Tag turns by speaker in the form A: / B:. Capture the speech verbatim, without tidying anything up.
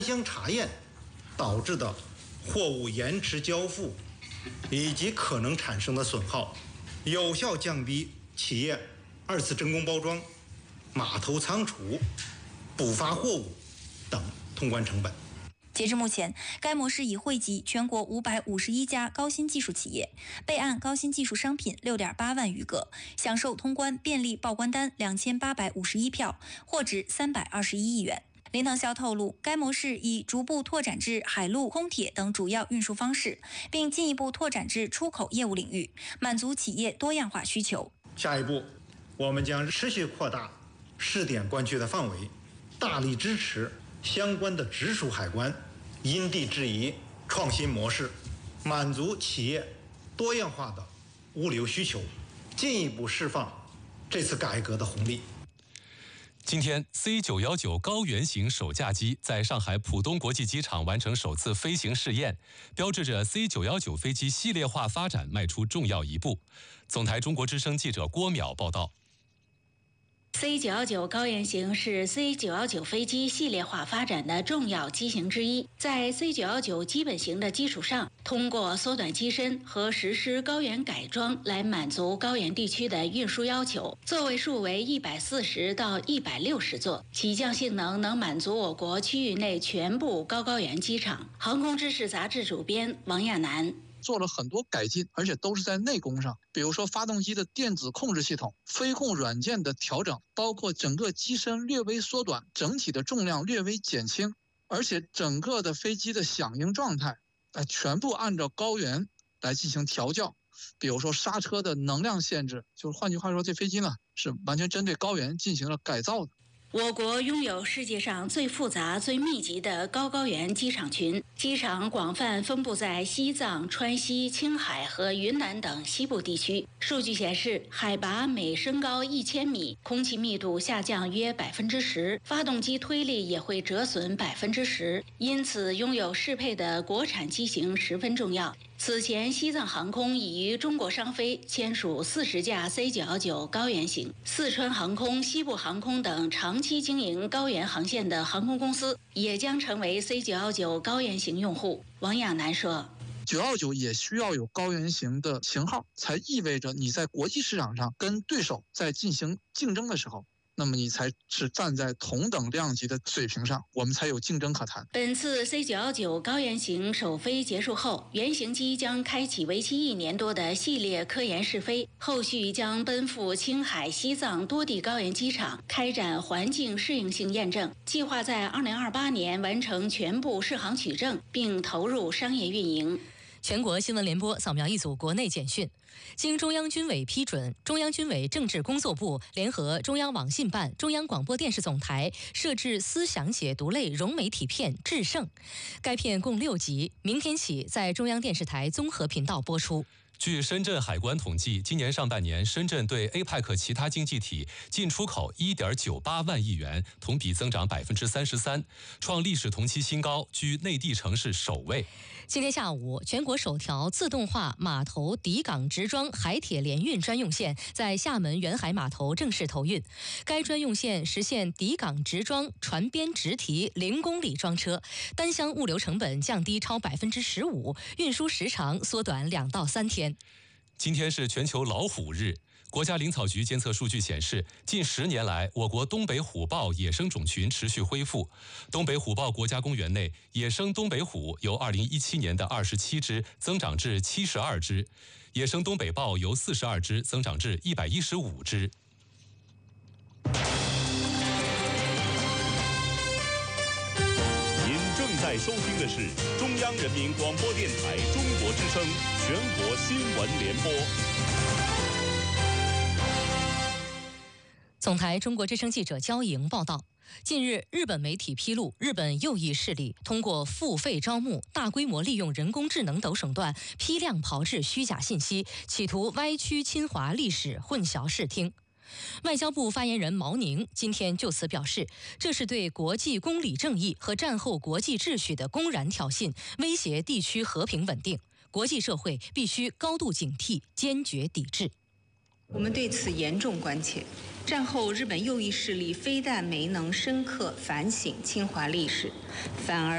A: 箱查验导致的货物延迟交付以及可能产生的损耗，有效降低企业二次真空包装、码头仓储、补发货物等通关成本。
B: 截至目前，该模式已惠及全国五百五十一家高新技术企业，备案高新技术商品 六点八万余个，享受通关便利报关单两千八百五十一票，货值三百二十一亿元。林腾霄透露，该模式已逐步拓展至海陆空铁等主要运输方式，并进一步拓展至出口业务领域，满足企业多样化需求。
A: 下一步，我们将持续扩大试点关区的范围，大力支持相关的直属海关因地制宜创新模式，满足企业多样化的物流需求，进一步释放这次改革的红利。
C: 今天 C 九一九 高原型首架机在上海浦东国际机场完成首次飞行试验，标志着 C 九一九 飞机系列化发展迈出重要一步。总台中国之声记者郭淼报道。
D: C 九一九 高原型是 C 九一九 飞机系列化发展的重要机型之一，在 C 九一九 基本型的基础上，通过缩短机身和实施高原改装来满足高原地区的运输要求，座位数为一百四十到一百六十座，起降性能能满足我国区域内全部高高原机场。航空知识杂志主编王亚楠
E: 做了很多改进，而且都是在内功上，比如说发动机的电子控制系统、飞控软件的调整，包括整个机身略微缩短，整体的重量略微减轻，而且整个的飞机的响应状态，呃，全部按照高原来进行调教。比如说刹车的能量限制，就是换句话说，这飞机呢是完全针对高原进行了改造的。
D: 我国拥有世界上最复杂、最密集的高高原机场群，机场广泛分布在西藏、川西、青海和云南等西部地区。数据显示，海拔每升高一千米，空气密度下降约百分之十，发动机推力也会折损百分之十。因此，拥有适配的国产机型十分重要。此前，西藏航空已与中国商飞签署四十架 C 九一九 高原型，四川航空、西部航空等长期经营高原航线的航空公司也将成为 C 九一九 高原型用户。王亚楠说，
E: 九一九也需要有高原型的型号，才意味着你在国际市场上跟对手在进行竞争的时候，那么你才是站在同等量级的水平上，我们才有竞争可谈。
D: 本次 C 九一九 高原型首飞结束后，原型机将开启为期一年多的系列科研试飞，后续将奔赴青海、西藏多地高原机场开展环境适应性验证，计划在二零二八年完成全部适航取证，并投入商业运营。
F: 全国新闻联播扫描一组国内简讯。经中央军委批准，中央军委政治工作部联合中央网信办、中央广播电视总台摄制思想解读类融媒体片《制胜》，该片共六集，明天起在中央电视台综合频道播出。
C: 据深圳海关统计，今年上半年，深圳对 A P E C 其他经济体进出口 一点九八万亿元，同比增长百分之三十三，创历史同期新高，居内地城市首位。
F: 今天下午，全国首条自动化码头抵港直装海铁联运专用线在厦门远海码头正式投运。该专用线实现抵港直装、船边直提零公里装车，单箱物流成本降低超百分之十五，运输时长缩短两到三天。
C: 今天是全球老虎日，国家林草局监测数据显示，近十年来，我国东北虎豹野生种群持续恢复。东北虎豹国家公园内，野生东北虎由二零一七年的二十七只增长至七十二只，野生东北豹由四十二只增长至一百一十五只。
G: 您正在收听的是中央人民广播电台中国之声全国新闻联播。
F: 总台中国之声记者焦莹报道，近日，日本媒体披露，日本右翼势力通过付费招募、大规模利用人工智能等手段，批量炮制虚假信息，企图歪曲侵华历史，混淆视听。外交部发言人毛宁今天就此表示，这是对国际公理正义和战后国际秩序的公然挑衅，威胁地区和平稳定，国际社会必须高度警惕，坚决抵制。
H: 我们对此严重关切。战后日本右翼势力非但没能深刻反省侵华历史，反而